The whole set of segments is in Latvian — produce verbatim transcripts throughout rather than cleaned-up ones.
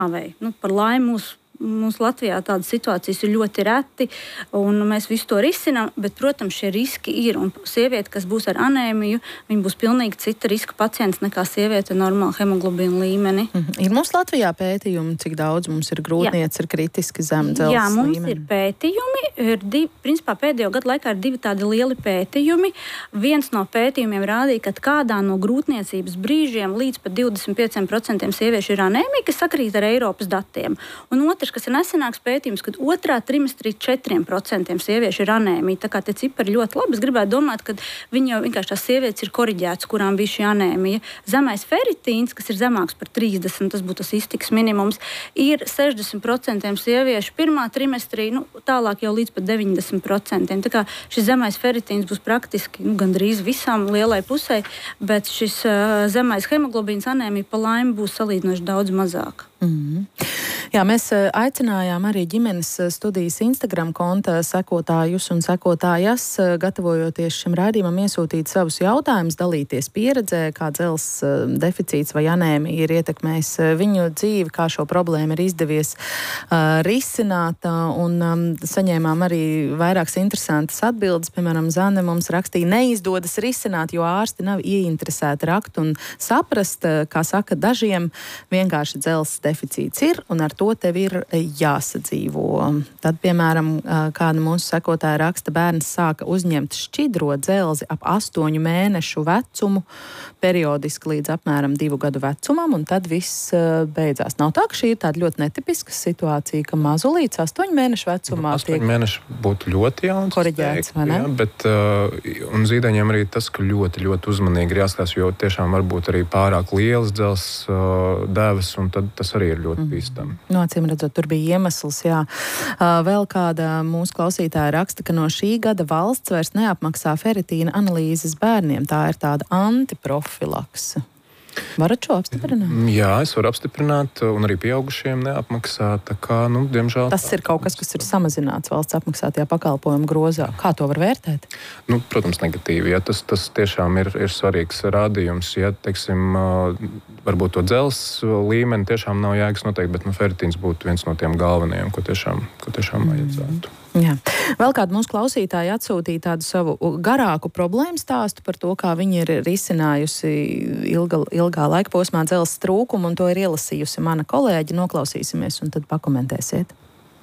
Nu, par laimi mūsu Mums Latvijā tādas situācijas ir ļoti reti, un mēs visu to risinām, bet, protams, šie riski ir. Un sieviete, kas būs ar anēmiju, viņa būs pilnīgi cita riska pacients nekā sieviete ar normālu hemoglobīnu līmeni. Mm-hmm. Ir mums Latvijā pētījumi, cik daudz mums ir grūtniece ar kritiski zemu dzelzs līmeni? Jā, mums līmeni. ir pētījumi. Ir divi, principā pēdējo gadu laikā ir divi tādi lieli pētījumi. Viens no pētījumiem rādīja, ka kādā no grūtniecības brīžiem līdz pat divdesmit pieciem procentiem sieviešu ir anēmija, kas sakrīt ar Eiropas datiem. Un otrs, kas ir nesenāks pētījums, kad otrā trimestrī četriem procentiem sieviešu ir anēmija. Tā kā tie cipari ļoti labi. Es gribētu domāt, ka viņi jau vienkārši tās sievietes ir koriģētas, kurām bija šī anēmija. Zemais feritīns, kas ir zemāks par trīsdesmit, tas būtu tas iztikas minimums, ir sešdesmit procentiem sieviešu pirmā trimestrī, nu, tālāk jau līdz pat deviņdesmit procentiem. Tā kā šis zemais feritīns būs praktiski nu, gandrīz visām lielai pusē, bet šis uh, zemais hemoglobīns anēmija pa laimi būs salīdzinoši daudz mazāk. Mm-hmm. Jā, mēs aicinājām arī ģimenes studijas Instagram konta sekotājus un sekotājas, gatavojoties šim raidījumam, iesūtīt savus jautājumus, dalīties pieredzē, kā dzelzs deficīts vai anēmija ir ietekmējis viņu dzīvi, kā šo problēmu ir izdevies uh, risināt, un um, saņēmām arī vairākas interesantas atbildes. Piemēram, Zane mums rakstīja, neizdodas risināt, jo ārsti nav ieinteresēti rakt un saprast, kā saka dažiem, vienkārši dzelzs deficīts ir, un ar to tev ir jāsadzīvo. Tad, piemēram, kāda mūsu sekotāja raksta, bērns sāka uzņemt šķidro dzelzi ap astoņu mēnešu vecumu, periodiski līdz apmēram divu gadu vecumam, un tad viss beidzās. Nav tā, ka šī ir tāda ļoti netipiska situācija, ka mazulīts astoņu mēnešu vecumā astoņu tiek mēnešu būtu ļoti jauns. Koriģēts, vai ne? Jā, bet, uh, un zīdaiņiem arī tas, ka ļoti, ļoti uzmanīgi ir jāskatās, jo tiešām varbūt arī pārāk lielas dzelzs uh, dēves, un tad tas arī ir ļoti bīstami. Mm. No, acīm redzot, tur bija iemesls, jā. Uh, vēl kāda mūsu klausītāja raksta, ka no šī gada valsts vairs neapmaksā feritīna analīzes bērniem. Tā ir tāda antiprofilakse. Varat šo apstiprināt? Jā, es varu apstiprināt, un arī pieaugušiem neapmaksā. Tā kā, nu, diemžēl... Tas ir kaut kas, kas ir samazināts valsts apmaksātajā pakalpojuma grozā. Kā to var vērtēt? Nu, protams, negatīvi. Ja, tas, tas tiešām ir, ir svarīgs rādījums. Ja, teiksim, varbūt to dzelzs līmeni tiešām nav jēgas noteikti, bet nu, feritīns būtu viens no tiem galvenajiem, ko tiešām, ko tiešām vajadzētu. Jā. Vēl kāda mūsu klausītāja atsūtīja tādu savu garāku problēmu stāstu par to, kā viņi ir risinājusi ilga, ilgā laika posmā dzelzs trūkumu, un to ir ielasījusi mana kolēģe. Noklausīsimies un tad pakomentēsiet.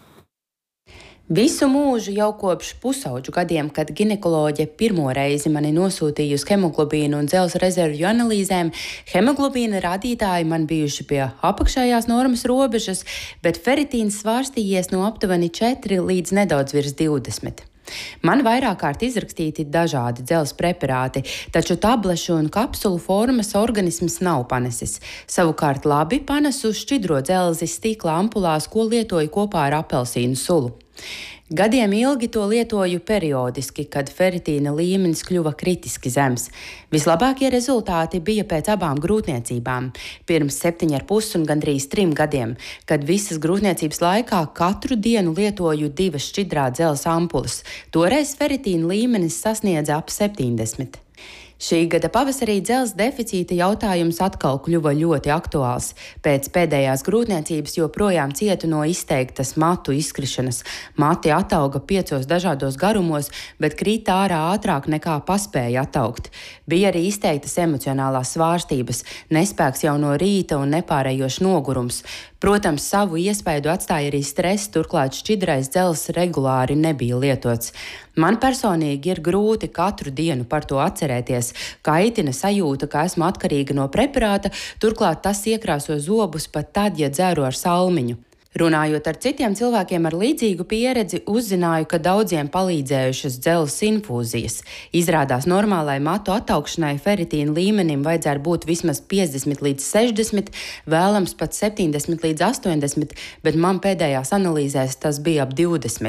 Visu mūžu jau kopš pusauģu gadiem, kad ginekoloģe pirmo reizi mani nosūtīja uz hemoglobīnu un dzelzs rezervju analīzēm, hemoglobīna rādītāji man bijuši pie apakšējās normas robežas, bet feritīns svārstījies no aptuveni četri līdz nedaudz virs divdesmit. Man vairāk kārt izrakstīti dažādi dzelzs preparāti, taču tablešu un kapsulu formas organisms nav panesis. Savukārt labi panesu šķidro dzelzi stīkla ampulās, ko lietoju kopā ar apelsīnu sulu. Gadiem ilgi to lietoju periodiski, kad feritīna līmenis kļuva kritiski zems. Vislabākie rezultāti bija pēc abām grūtniecībām. Pirms septiņi ar pus un gandrīz trim gadiem, kad visas grūtniecības laikā katru dienu lietoju divas šķidrā dzelzs ampulas. Toreiz feritīna līmenis sasniedza ap septiņdesmit. Šī gada pavasarī dzelzs deficīta jautājums atkal kļuva ļoti aktuāls. Pēc pēdējās grūtniecības joprojām cietu no izteiktas matu izkrišanas. Mati atauga piecos dažādos garumos, bet krita ārā ātrāk nekā paspēja attaugt. Bija arī izteiktas emocionālās svārstības, nespēks jau no rīta un nepārējošs nogurums. Protams, savu iespaidu atstāja arī stress, turklāt šķidrais dzelzs regulāri nebija lietots. Man personīgi ir grūti katru dienu par to atcerēties. Kaitina sajūta, ka esmu atkarīga no preparāta, turklāt tas iekrāso zobus pat tad, ja dzeru ar salmiņu. Runājot ar citiem cilvēkiem ar līdzīgu pieredzi, uzzināju, ka daudziem palīdzējušas dzelzs infūzijas. Izrādās normālai matu attaugšanai feritīna līmenim vajadzētu būt vismaz piecdesmit līdz sešdesmit, vēlams pat septiņdesmit līdz astoņdesmit, bet man pēdējās analīzēs tas bija ap divdesmit.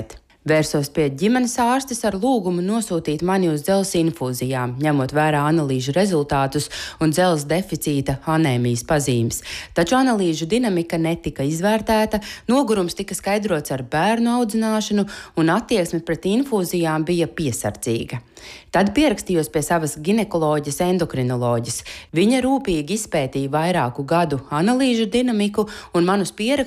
Vērsos pie ģimenes ārstes ar lūgumu nosūtīt mani uz dzelzs infūzijām, ņemot vērā analīžu rezultātus un dzelzs deficīta anēmijas pazīmes. Taču analīžu dinamika netika izvērtēta, nogurums tika skaidrots ar bērnu audzināšanu un attieksme pret infūzijām bija piesardzīga. Tad pierakstījos pie savas ginekoloģes endokrinoloģes. Viņa rūpīgi izpētīja vairāku gadu analīžu dinamiku un manus pierakstus